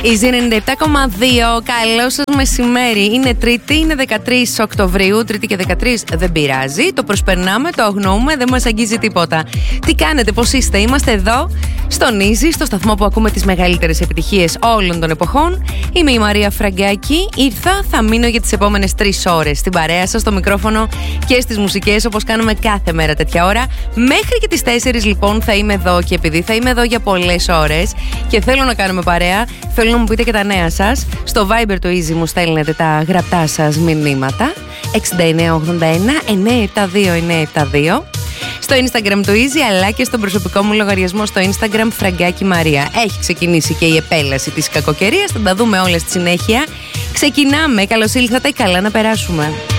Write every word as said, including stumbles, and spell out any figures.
Easy ενενήντα επτά κόμμα δύο. Καλό σας μεσημέρι. Είναι Τρίτη, είναι δεκατρείς Οκτωβρίου. Τρίτη και δεκατρείς δεν πειράζει. Το προσπερνάμε, το αγνοούμε, δεν μας αγγίζει τίποτα. Τι κάνετε, πώς είστε? Είμαστε εδώ στον Easy, στο σταθμό που ακούμε τις μεγαλύτερες επιτυχίες όλων των εποχών. Είμαι η Μαρία Φραγκάκη. Ήρθα, θα μείνω για τις επόμενες τρεις ώρες στην παρέα σας, στο μικρόφωνο και στις μουσικές, όπως κάνουμε κάθε μέρα τέτοια ώρα. Μέχρι και τις τέσσερις λοιπόν θα είμαι εδώ, και επειδή θα είμαι εδώ για πολλές ώρες και θέλω να κάνουμε παρέα, θέλω να μου πείτε και τα νέα σας. Στο Viber το Easy μου στέλνετε τα γραπτά σας μηνύματα εξήντα εννέα ογδόντα ένα εννιακόσια εβδομήντα δύο εννιακόσια εβδομήντα δύο. Στο Instagram το Easy, αλλά και στον προσωπικό μου λογαριασμό στο Instagram Φραγκάκη Μαρία. Έχει ξεκινήσει και η επέλαση της κακοκαιρίας, θα τα δούμε όλα στη συνέχεια. Ξεκινάμε, καλώς ήλθατε, καλά να περάσουμε.